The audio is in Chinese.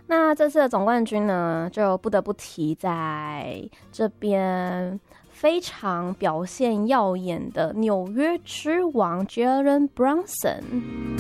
那这次的总冠军呢，就不得不提在这边非常表现耀眼的纽约之王 Jalen Brunson。